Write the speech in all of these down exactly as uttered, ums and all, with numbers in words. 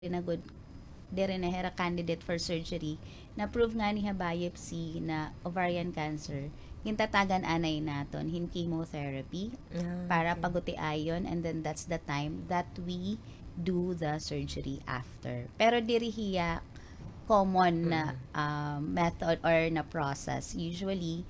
na good dere na hera candidate for surgery na prove nga ni ha biopsy na ovarian cancer hintatagan anay naton hin chemotherapy Ah, para okay. paguti ayon, and then that's the time that we do the surgery after. Pero diri hiya common na Mm. um, method or na process. Usually,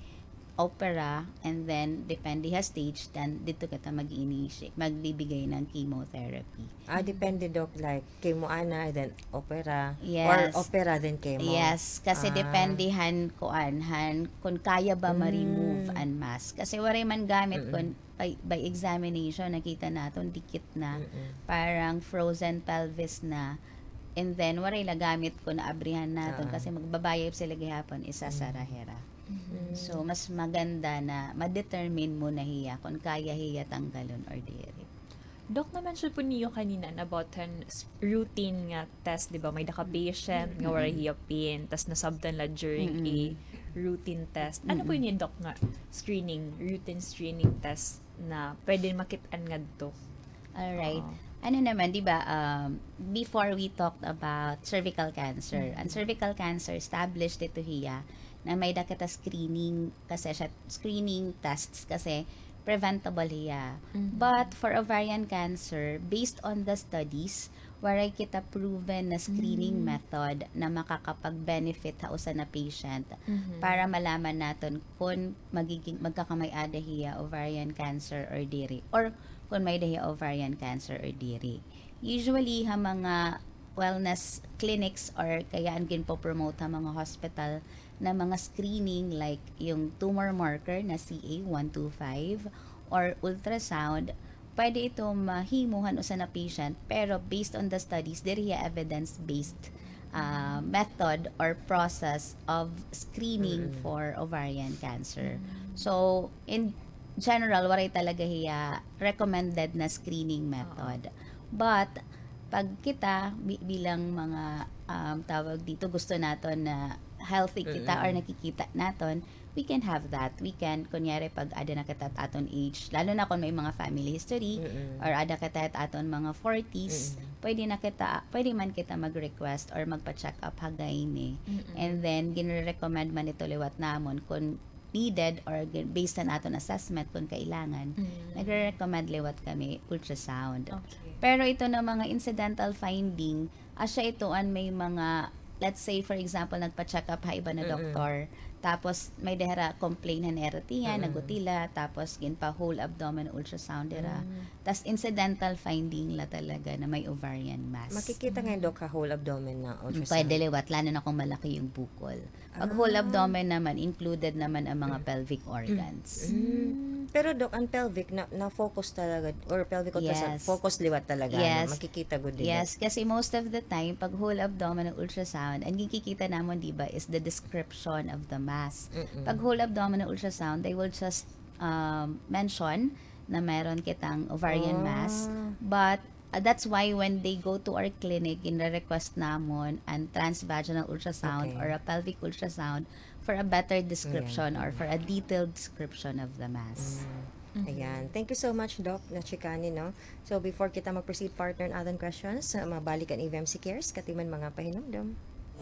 opera, and then depende ha stage, then dito kita mag-initiate, magbibigay ng chemotherapy. Ah, depende Doc, like chemo ana, then opera, or Yes. opera then chemo. Yes, kasi Ah. dependihan kuan han kung kaya ba ma-remove Mm. en masse. Kasi waray man gamit Mm-mm. kun by, by examination nakita naton dikit na, Mm-mm. parang frozen pelvis na. And then waray la gamit ko na abrihan naton Ah. kasi magbabayab sila gihapon isa sa rahera. Mm. So mas maganda na ma-determine mo na hiya kung kaya hiya tanggalon or diri. Doc, na-mention po niyo kanina na about an s- routine nga test, di ba? May daka patient nga wala hiya pain, tas nasabtan la during Mm-mm. a routine test. Ano po Mm-mm. yun, Doc, nga screening, routine screening test na pwede makitaan nga to? Alright. Oo. Ano naman, di ba, um, before we talked about cervical cancer, Mhm. ang cervical cancer established ito hiya na may dakita screening kasi siya, screening tests kasi preventable hiya. Mhm. But for ovarian cancer, based on the studies, waray kita proven na screening Mm. method na makakapag-benefit sa usa na patient Mhm. para malaman natin kung magiging magkakamay-ada hiya ovarian cancer or diri, or kung may dahi ovarian cancer or diri. Usually, ha mga wellness clinics or kayaan gin po promote ha mga hospital na mga screening like yung tumor marker na C A one twenty-five or ultrasound, pwede ito mahimuhan usa na patient pero based on the studies, diri ya evidence-based uh, method or process of screening Mm. for ovarian cancer. So, in general, waray talaga hiya recommended na screening method. But, pag kita bi- bilang mga um, tawag dito, gusto naton na healthy kita or Mm-mm. nakikita naton, we can have that. We can, kunyari, pag ada na kita at aton age, lalo na kung may mga family history, Mm-mm. or ada kita at aton mga forties, Mm-mm. pwede na kita, pwede man kita mag-request or magpa-check up hagay ni. Mm-mm. And then, gine-recommend man ito liwat namon kung needed or gin- based on aton assessment kung kailangan, Mm. nagre-recommend liwat kami ultrasound. Okay. Pero ito na mga incidental finding, asya itoan may mga, let's say for example, nagpa-check up ha iba na Mm-mm. doktor, tapos may dehera complain han eratiya, Mm-mm. nagutila, tapos ginpa whole abdomen ultrasound dira. Mm. Tas incidental finding la talaga na may ovarian mass. Makikita ngayon Doc, ka whole abdomen na ultrasound. Pwede liwat, lalo na kung malaki yung bukol. Pag Ah. whole abdomen naman, included naman ang mga pelvic organs. Mm. Pero Doc, ang pelvic na na-focus talaga, or pelvic ultrasound, Yes. focus liwat talaga. Yes. No? Makikita good din. Yes, kasi most of the time, pag whole abdominal ultrasound, ang kikita namon, di ba, is the description of the mass. Mm-mm. Pag whole abdominal ultrasound, they will just um, mention na meron kitang ovarian Ah. mass. But uh, that's why when they go to our clinic, in-request namon an transvaginal ultrasound Okay. or a pelvic ultrasound for a better description or for a detailed description of the mass. Mm. Ayan. Thank you so much, Doc, na chikani, no? So, before kita mag-proceed, partner, and other questions, uh, mabalikan E V M C Cares, katiman mga pahinumdum.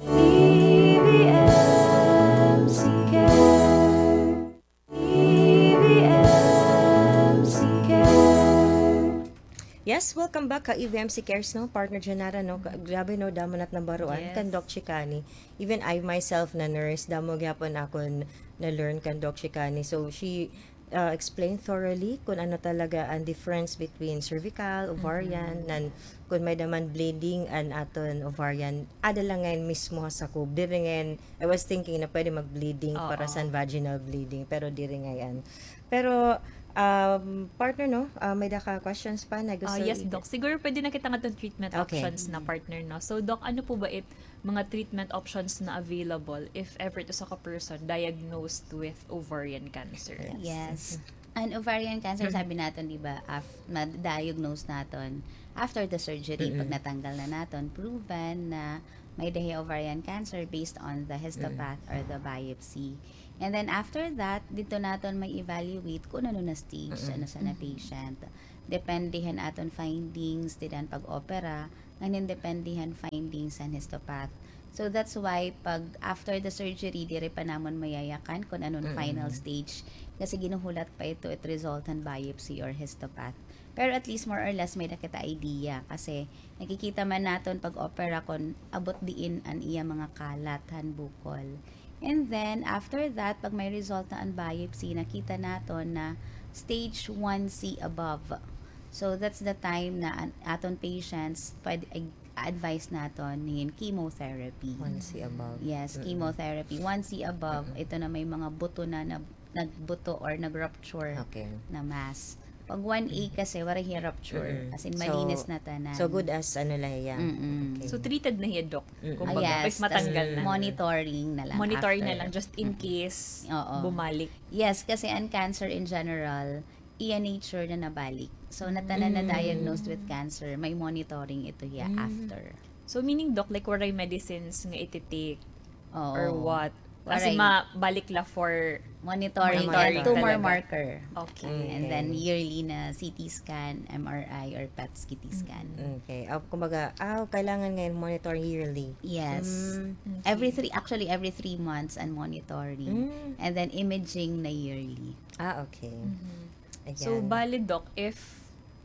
E V M C Care. E V M C Care. Yes, welcome back ka E V M C Cares, no? Partner Janara, no? Ka- Grabe, no? Damo na't nabaruan. Yes. Kan Doc Chikani. Even I myself na nurse, damo gyapon ako n- na-learn kan Doc Chikani. So, she uh, explained thoroughly kung ano talaga ang difference between cervical, ovarian, nan kung may naman bleeding and aton ovarian, ada lang ngayon mismo sa kub. Diri ngayon, I was thinking na pwede mag-bleeding Oo. para sa vaginal bleeding, pero diri ngayon. Pero, um, partner, no? Uh, may daka questions pa na gusto Ah, yes, i- Doc. Siguro pwede na kita nga itong treatment Okay. options na partner, no? So, Doc, ano po ba it mga treatment options na available if ever to sa ka-person diagnosed with ovarian cancer? Yes. An ovarian cancer, sabi natin, di ba, af- ma-diagnose natin after the surgery, pag natanggal na natin, proven na may dahi ovarian cancer based on the histopath or the biopsy. And then after that, dito natin may evaluate kung ano na stage, ano sa na patient. Dependehan aton findings, didan pag-opera, ang independihan findings sa histopath. So that's why pag after the surgery, dire pa namon mayayakan kung anong final stage kasi ginuhulat pa ito at resultant biopsy or histopath. Pero at least more or less may nakita idea kasi nakikita man naton pag opera kon abot diin an iya mga kalat han bukol. And then after that pag may resultant biopsy nakita naton na stage one C above. So that's the time na an- aton patients pwede advice naton nin chemotherapy. one C above. Yes, chemotherapy. one C above, ito na may mga buto na, na nagbuto or nag-rupture Okay. na mass. Pag one A kasi, wala hiya rupture. Mm-mm. As in, So- malinis na tanan. So good as ano lang yan. Mm-mm. Okay. So, treated na hiya, Doc. Mm. Ah, Kumbaga, yes, if matanggal tas na. monitoring na lang Monitoring after. na lang just in case Oo. bumalik. Yes, kasi ang cancer in general, iya nature na nabalik. So, natanan na diagnosed with cancer, may monitoring ito ya after. So, meaning, Doc, like, waray medicines nga iti-take Oo. or what? Kasi Waray. mabalik la for... Monitoring, Monitoring and tumor talaga. marker. Okay. And then yearly na C T scan, M R I, or P E T C T scan. Okay. Ah, kumbaga, ah, kailangan ngayon monitor yearly. Yes. Mm. Okay. Every three, actually every three months and monitoring. Mm. And then imaging na yearly. Ah, okay. Ayan. So, valid, Doc, if,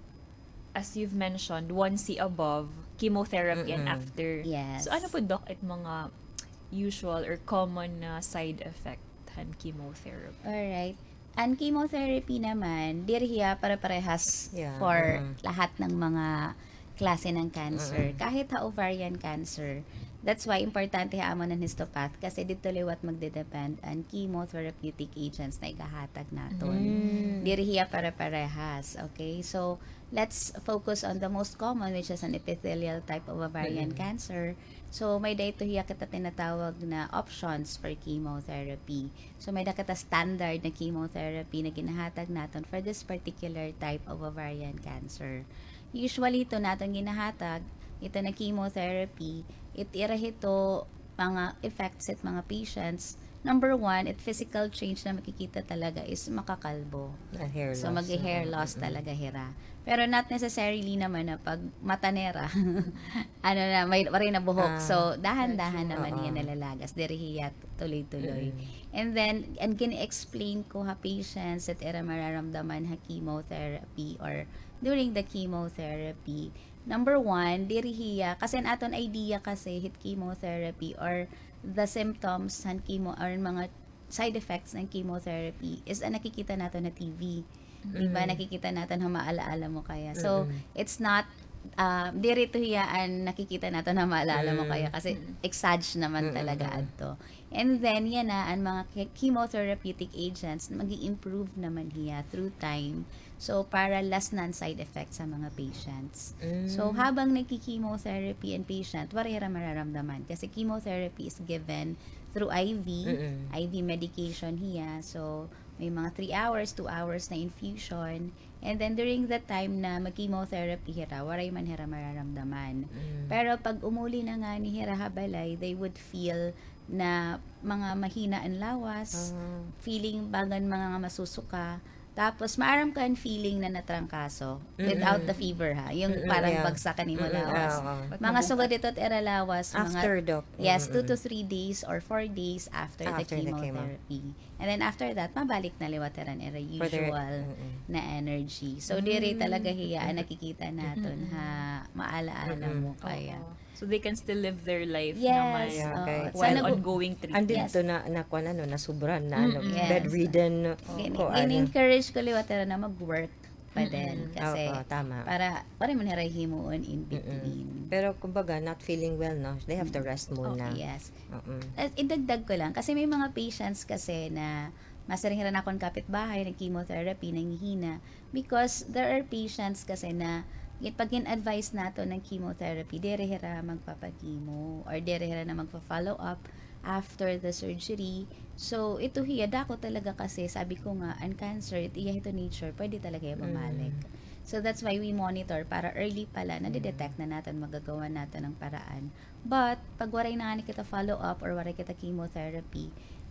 as you've mentioned, one C above, chemotherapy and Mm-mm. after. Yes. So, ano po, Doc, at mga usual or common na side effect han chemotherapy? Alright. Ang chemotherapy naman, dirhiya para-parehas Yeah. for Mhm. lahat ng mga klase ng cancer. Kahit ha ovarian cancer. That's why importante haamon ng histopath kasi dito liwat magdedepend ang chemotherapeutic agents na ikahatag naton. Mm. Dirhiya para-parehas. Okay? So, let's focus on the most common which is an epithelial type of ovarian cancer. So, may dito hiya kita tinatawag na options for chemotherapy. So, may nakita standard na chemotherapy na ginahatag natin for this particular type of ovarian cancer. Usually, ito natin ginahatag, ito na chemotherapy, itira ito mga effects at mga patients. Number one, it physical change na makikita talaga is makakalbo. Ah, hair So, loss. mag-hair loss talaga hira. Pero not necessarily naman na pag matanera, ano na, may rin na buhok. Ah, so, dahan-dahan naman oo. yan nalalagas. Dirihiyat, tuloy-tuloy. And then, and gina-explain ko ha patients at era mararamdaman ha chemotherapy or during the chemotherapy. Number one, dirihiya. Kasi ang aton idea kasi hit chemotherapy or the symptoms ng chemo or mga side effects ng chemotherapy is ang nakikita natin na T V. Diba? Nakikita natin ha maalaala mo kaya. So, it's not uh, dirito hiyaan nakikita natin na maalaala mo kaya kasi exage naman talaga adto. And then, yan na, ang mga ke- chemotherapeutic agents, mag-i-improve naman hiya through time. So, para less non-side effects sa mga patients. So, habang nagki-chemotherapy and patient, warera mararamdaman. Kasi chemotherapy is given through I V, Mm-mm. I V medication hiya. So, may mga three hours, two hours na infusion. And then, during that time na mag-chemotherapy hira, waray man hira mararamdaman. Pero pag umuli na nga ni hira habalay, they would feel na mga mahina ang lawas, Ah. feeling bagan mga masusuka, tapos maaram ka ang feeling na natrangkaso without the fever ha, yung Mm-mm, parang yeah. bagsakan mo Mm-mm, lawas. oo. Mga sugad ito at era lawas, After, mga, Doc. yes, two Mm-mm. to three days or four days after, After the the chemo. chemotherapy. And then after that, mabalik na liwataran era For their- usual Mm-mm. na energy. So, diri talaga hiya ang nakikita natin ha, maalaala mo kaya. Oo. So, they can still live their life Yes, naman Yeah, oo. okay. So, while nag- ongoing treatment. Andin Yes. to na, na, kung ano, na sobran na, ano, Yes. bedridden. Gin- ko, ano. Gin-encourage ko liwatara na mag-work pa din. Kasi, Oo, tama. para, para man hiray himuon in between. Pero, kumbaga, not feeling well, no? They have to rest muna. Okay, yes. Mm-mm. At idagdag ko lang, kasi may mga patients kasi na masaringiran akong kapitbahay ng chemotherapy, nanghihina. Because there are patients kasi na pag in-advise nato ng chemotherapy, derehera magpapakimo or derehera na magpa-follow up after the surgery. So, ito hiya, dako talaga kasi, sabi ko nga, ang cancer, it iya ito nature, pwede talaga yung bumalik. So, that's why we monitor para early pala, na-detect na natin, magagawa natin ng paraan. But, pag waray na nga ni kita follow up or waray kita chemotherapy,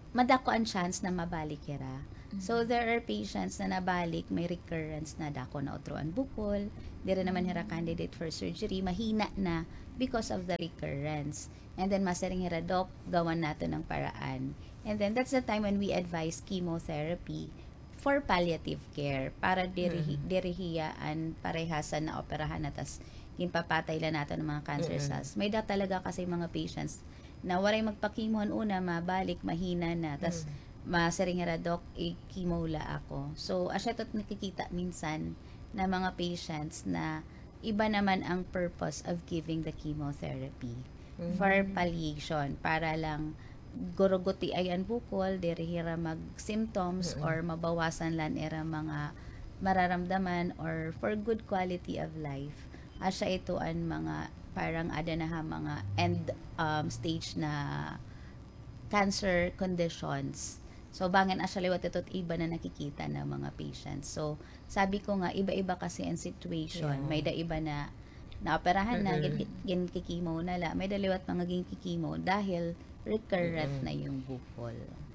madako ang chance na mabalik ira. So there are patients na nabalik, may recurrence na dako na otroan bukol, di rin naman hira candidate for surgery, mahina na because of the recurrence. And then masaring hira, Doc, gawan nato ng paraan. And then that's the time when we advise chemotherapy for palliative care para diri dirihiyaan parehasan na operahan na tas ginpapatay lang nato ng mga cancer cells. May da talaga kasi mga patients na waray magpa-chemo una, mabalik, mahina na, tas masaring hira, Doc, i-chemo la ako. So, asya to't nakikita minsan na mga patients na iba naman ang purpose of giving the chemotherapy for palliation, para lang guruguti ayan bukol, dirihira mag-symptoms or mabawasan lan era mga mararamdaman or for good quality of life. Asya ito ang mga parang ada na ha, mga end um, stage na cancer conditions. So, bangin asya liwat ito't iba na nakikita ng mga patients. So, sabi ko nga, iba-iba kasi ang situation. Yeah. May da iba na naoperahan na, gin, gin kikimo na la. May daliwat mga gin kikimo dahil recurrent na yung bukol.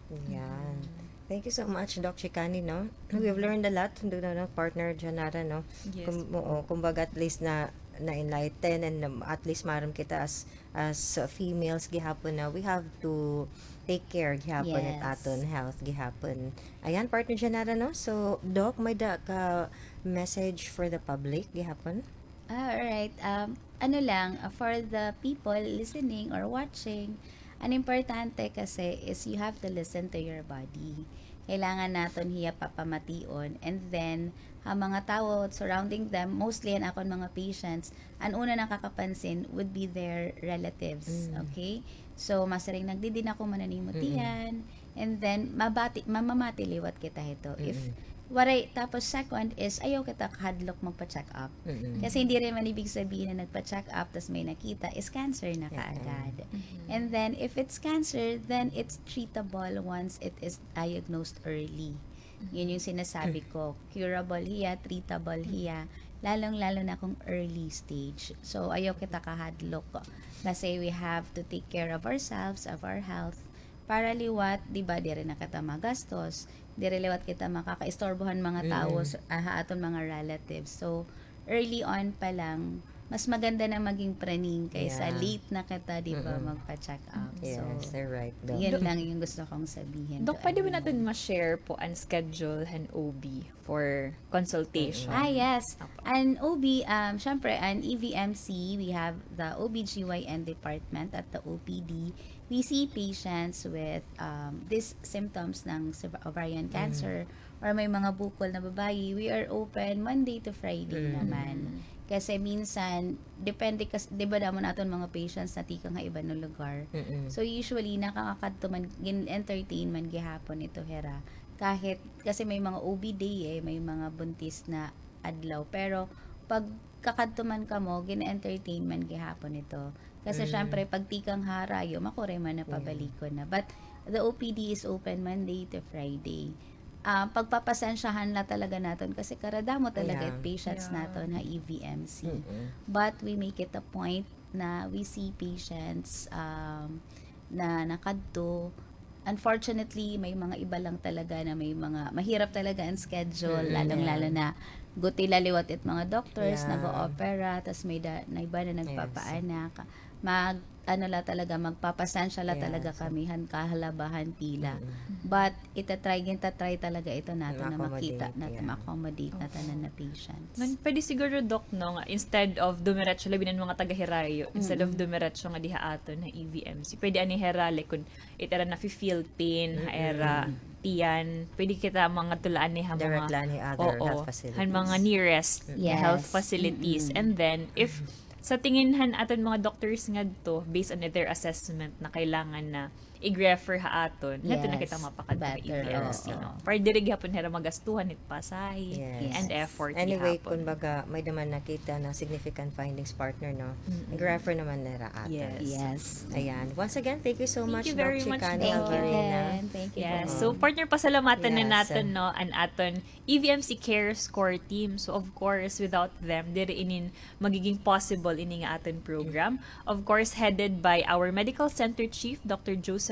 Yan. Thank you so much, Doc Chicani, no? We've learned a lot from the no, partner Janara, no? Yes. Kum, oo, kumbaga at least na na-enlighten and um, at least maram kita as as uh, females gihapon na we have to take care gihapon Yes. at aton health gihapon. Ayan, partner Janara, no? So, Doc, may da ka message for the public gihapon? Ah, alright. Um, ano lang, uh, for the people listening or watching, ang importante kasi is you have to listen to your body. Kailangan naton hiya papamation, and then ang mga tao surrounding them, mostly ang akon mga patients, ang una nakakapansin would be their relatives. Okay? So, masaring nagdidin ako mananimutian, and then mabati, mamamati liwat kita ito. If waray, tapos second is ayaw kita hadlok magpa-check up. Kasi hindi rin man ibig sabihin na nagpa-check up tas may nakita is cancer na kaagad. And then if it's cancer, then it's treatable once it is diagnosed early. Yun yung sinasabi ko, curable hiya, treatable hiya, lalong-lalo na kung early stage. So ayaw kita kahadlok kasi we have to take care of ourselves, of our health, para liwat, di ba, di rin na kita magastos, di rin liwat kita makakaistorbohan mga tao, mm-hmm. aha, aton mga relatives. So, early on pa lang, mas maganda na maging praning kaysa Yeah. late na kita, di ba, Mm-mm. magpa-check up. Yes, So, you're right, Doc. yun lang yung gusto kong sabihin. Dok, to pwede ba everyone. natin ma-share po ang schedule and O B for consultation? Ah, yes. An O B, um, syempre, an E V M C, we have the O B G Y N department at the O P D. We see patients with um, these symptoms ng ov- ovarian cancer or may mga bukol na babae. We are open Monday to Friday naman. Kasi minsan, depende, kasi, di ba naman natin mga patients na tika nga iba ng lugar. Mm-mm. So, usually, nakakakadto man, gin-entertain man gihapon ito, Hera. Kahit, kasi may mga O B day eh, may mga buntis na adlaw. Pero, pag kakadto man ka mo, gin-entertain man gihapon ito. Kasi, syempre, pag tikang harayo, makure man na pabalikon na. But, the O P D is open Monday to Friday. Ah, pagpapasensyahan na talaga natin kasi karadamo talaga Yeah. at patients Yeah. naton na E V M C. Mm-mm. But we make it a point na we see patients um, na nakadto. Unfortunately, may mga iba lang talaga na may mga mahirap talaga ang schedule, Mm, lalong-lalo yeah. na guti laliwat it mga doctors, Yeah. nag-o-opera, tas may da, na iba na nagpapaanak. Mag, ano la talaga, magpapasensya la Yeah, talaga so- kami, han kahalabahan pila. Mm-mm. But, itatry, gintatry talaga ito natin na makita, Ma-accommodate, natin yeah. ma-accommodate na tanan na patients. Man, pwede siguro, Doc, no, nga, instead of dumiretso labi ng mga taga-Herayo, instead of dumiretso nga diha aton na E V M C, pwede ani herale kung itara na feel pain, ha era tiyan, pwede kita mga tulaan ni ha Direct mga lang ni other oo, health facilities. han mga nearest Yes. health facilities. And then, if sa tingin han aton mga doctors nga to based on their assessment na kailangan na i-refer ha aton, nato na Yes. kita mapakadto E Better, V M C. oo. No? Para diri gyapon hera magastuhan it pasahe Yes. and effort Anyway, gihapon. kumbaga, may naman nakita na significant findings partner, no? Nag-refer naman na raat. Yes. Yes. Ayan. Once again, thank you so Thank much, you very Doc much, Chicani Thank you, Alvarina. Ken. Thank you. Yes. po. So, partner, pasalamatan na Yes. natin, no, ang aton E V M C Care Score team. So, of course, without them, diri inin magiging possible ini nga aton program. Of course, headed by our Medical Center Chief, Doctor Joseph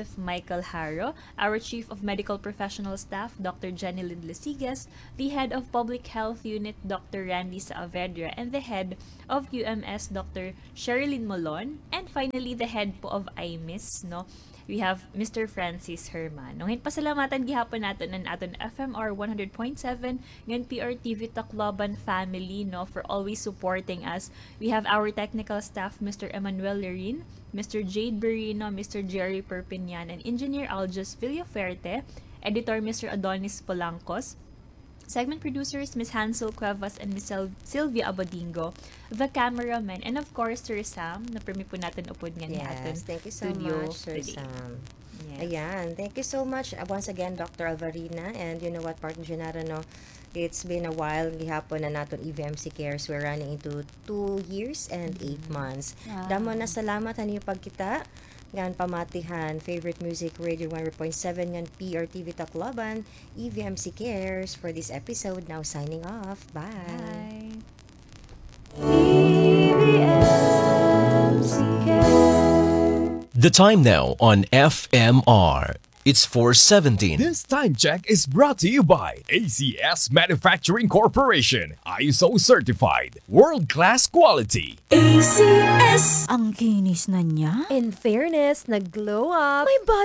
Joseph Michael Haro, our Chief of Medical Professional Staff, Doctor Jenny Lynn Lesigas, the Head of Public Health Unit, Doctor Randy Saavedra, and the Head of U M S, Doctor Sherilyn Molon, and finally, the Head po of I M I S, no? We have Mister Francis Herman. Nung pasalamatan gihapon natin ng aton F M R one hundred point seven ngan P R T V Tacloban family, no, for always supporting us. We have our technical staff, Mister Emmanuel Lerin, Mister Jade Berino, Mister Jerry Perpignan, and Engineer Aljus Villaferte, Editor Mister Adonis Polancos, segment producers Miss Hansel Cuevas and Miss Sil- Sylvia Abadingo, the cameraman, and of course Sir Sam, na permi po natin upod nga ni aton Yes, thank you so studio much, Sir today. Sam. Yes. Ayan, thank you so much uh, once again, Doctor Alvarina. And you know what, Partner Genaro, no? It's been a while, gihapon na naton E V M C Cares. We're running into two years and eight months. Wow. Damo na salamat haniyo pagkita. Ngan pamatihan, favorite music radio one hundred point seven ngan P R T V Tacloban, E V M C Cares for this episode. Now signing off. Bye. Bye. E V M C Care. The time now on F M R. It's four seventeen. This time check is brought to you by A C S Manufacturing Corporation, I S O certified, world-class quality. A C S. Ang kinis na niya. In fairness, nag-glow up. May